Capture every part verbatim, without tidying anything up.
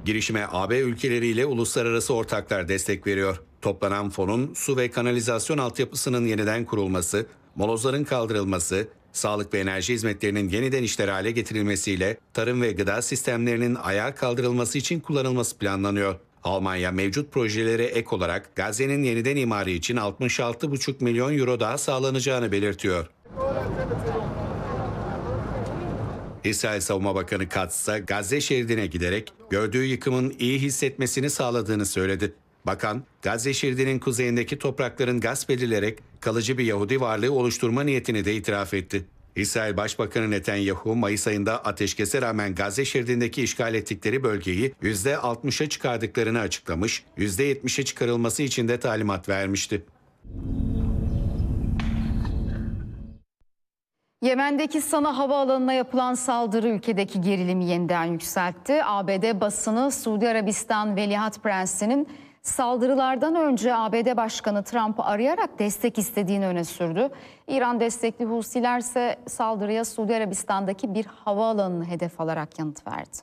Girişime A B ülkeleriyle uluslararası ortaklar destek veriyor. Toplanan fonun su ve kanalizasyon altyapısının yeniden kurulması, molozların kaldırılması, sağlık ve enerji hizmetlerinin yeniden işler hale getirilmesiyle tarım ve gıda sistemlerinin ayağa kaldırılması için kullanılması planlanıyor. Almanya mevcut projelere ek olarak Gazze'nin yeniden imarı için altmış altı buçuk milyon euro daha sağlanacağını belirtiyor. İsrail Savunma Bakanı Katz ise Gazze şeridine giderek gördüğü yıkımın iyi hissetmesini sağladığını söyledi. Bakan, Gazze şeridinin kuzeyindeki toprakların gasp edilerek kalıcı bir Yahudi varlığı oluşturma niyetini de itiraf etti. İsrail Başbakanı Netanyahu, Mayıs ayında ateşkese rağmen Gazze şeridindeki işgal ettikleri bölgeyi yüzde altmışa çıkardıklarını açıklamış, yüzde yetmişe çıkarılması için de talimat vermişti. Yemen'deki Sana havaalanına yapılan saldırı ülkedeki gerilimi yeniden yükseltti. A B D basını Suudi Arabistan Veliaht Prensi'nin saldırılardan önce A B D Başkanı Trump'ı arayarak destek istediğini öne sürdü. İran destekli Husiler ise saldırıya Suudi Arabistan'daki bir havaalanını hedef alarak yanıt verdi.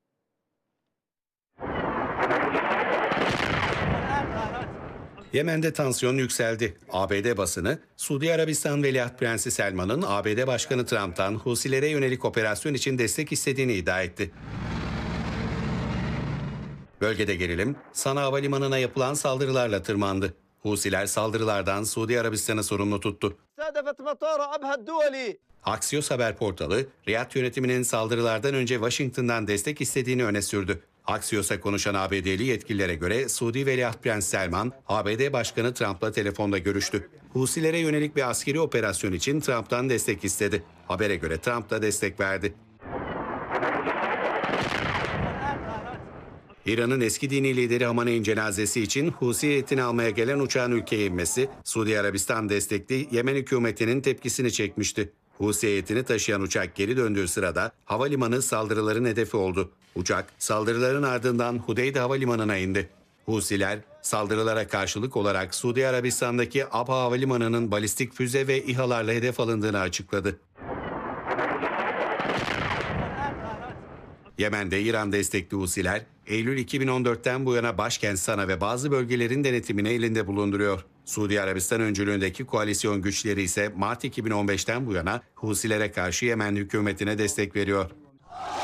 Yemen'de tansiyon yükseldi. A B D basını, Suudi Arabistan Veliaht Prensi Selman'ın A B D Başkanı Trump'tan Husilere yönelik operasyon için destek istediğini iddia etti. Bölgede gerilim, Sana Havalimanı'na yapılan saldırılarla tırmandı. Husiler saldırılardan Suudi Arabistan'ı sorumlu tuttu. Axios haber portalı, Riyad yönetiminin saldırılardan önce Washington'dan destek istediğini öne sürdü. Axios'a konuşan A B D'li yetkililere göre Suudi Veliaht Prens Selman, A B D Başkanı Trump'la telefonda görüştü. Husilere yönelik bir askeri operasyon için Trump'tan destek istedi. Habere göre Trump da destek verdi. İran'ın eski dini lideri Hamaney'in cenazesi için Husi heyetini almaya gelen uçağın ülkeye inmesi, Suudi Arabistan destekli Yemen hükümetinin tepkisini çekmişti. Husi heyetini taşıyan uçak geri döndüğü sırada havalimanı saldırıların hedefi oldu. Uçak saldırıların ardından Hudeyde Havalimanı'na indi. Husiler saldırılara karşılık olarak Suudi Arabistan'daki Abha Havalimanı'nın balistik füze ve İHA'larla hedef alındığını açıkladı. Yemen'de İran destekli Husiler, Eylül iki bin on dörtten bu yana başkent Sana ve bazı bölgelerin denetimini elinde bulunduruyor. Suudi Arabistan öncülüğündeki koalisyon güçleri ise Mart iki bin on beşten bu yana Husilere karşı Yemen hükümetine destek veriyor.